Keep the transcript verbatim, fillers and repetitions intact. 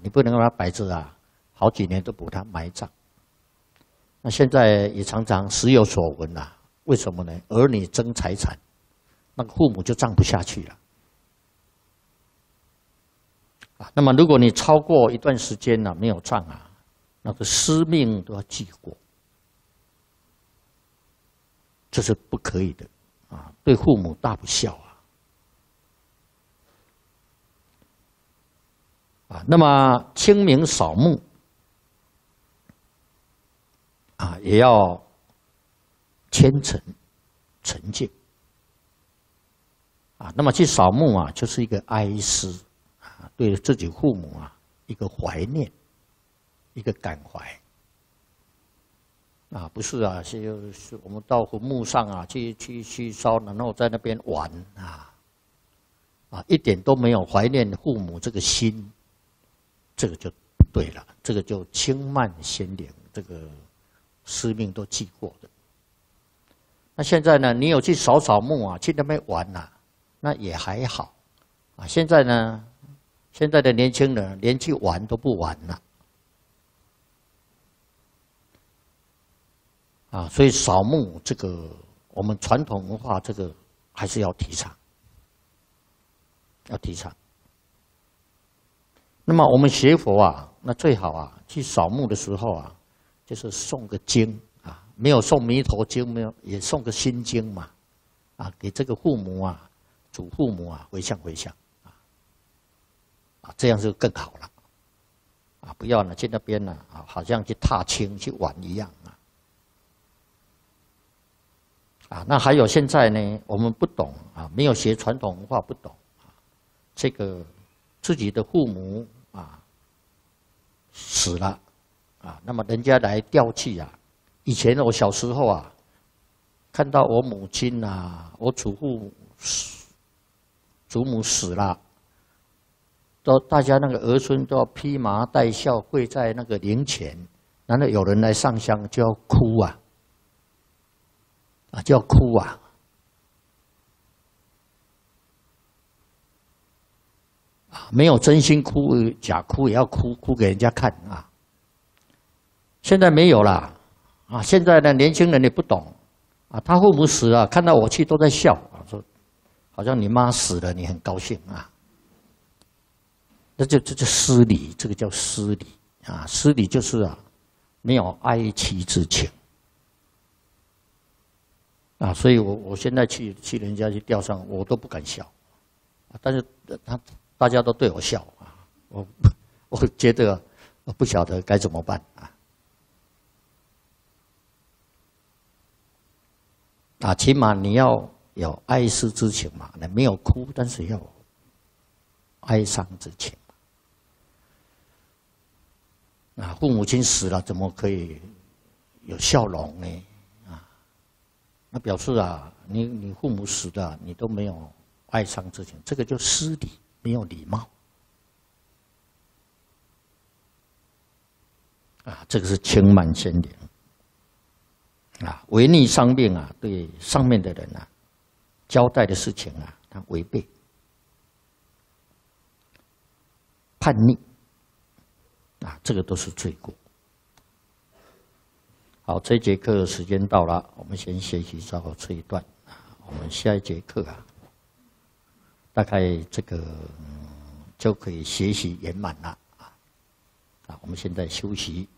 你不能让它摆着啊，好几年都不它埋葬。那现在也常常时有所闻呐、啊，为什么呢？儿女争财产，那个父母就葬不下去了。啊，那么如果你超过一段时间呢、啊、没有葬啊，那个司命都要记过，这是不可以的啊，对父母大不孝啊。啊，那么清明扫墓啊，也要虔诚诚敬啊。那么去扫墓啊，就是一个哀思啊，对自己父母啊一个怀念，一个感怀啊，不是啊，是是我们到坟墓上啊去去去烧，然后在那边玩啊啊，一点都没有怀念父母这个心。这个就不对了，这个就轻慢先灵，这个司命都记过的。那现在呢，你有去扫扫墓啊，去那边玩呐、啊，那也还好啊。现在呢，现在的年轻人连去玩都不玩了啊，所以扫墓这个我们传统文化这个还是要提倡，要提倡。那么我们学佛啊，那最好啊，去扫墓的时候啊，就是诵个经啊，没有诵弥陀经，没有也诵个心经嘛，啊，给这个父母啊、祖父母啊回向回向啊，啊，这样就更好了，啊，不要呢去那边呢啊，好像去踏青去玩一样啊，啊，那还有现在呢，我们不懂啊，没有学传统文化不懂啊，这个自己的父母。啊，死了，啊，那么人家来吊祭啊。以前我小时候啊，看到我母亲啊，我祖父死，祖母死了，都大家那个儿孙都要披麻戴孝，跪在那个灵前，然后有人来上香就要哭啊，啊就要哭啊。没有真心哭，假哭也要哭，哭给人家看啊！现在没有啦，啊！现在的年轻人也不懂啊，他父母死了，看到我去都在笑啊，说好像你妈死了，你很高兴啊。那就这就失礼，这个叫失礼啊！失礼就是啊，没有哀戚之情啊！所以我我现在去去人家去吊丧，我都不敢笑啊，但是他。大家都对我笑啊，我我觉得我不晓得该怎么办啊。啊，起码你要有哀思之情嘛，你没有哭，但是要有哀伤之情。啊，父母亲死了，怎么可以有笑容呢？啊，那表示啊，你你父母死了，你都没有哀伤之情，这个就失礼。没有礼貌啊，这个是轻慢先灵啊，违逆上命啊，对上面的人啊交代的事情啊，他违背、叛逆啊，这个都是罪过。好，这节课时间到了，我们先学习到这一段啊，我们下一节课啊。大概这个、嗯、就可以学习圆满了啊！啊，我们现在休息。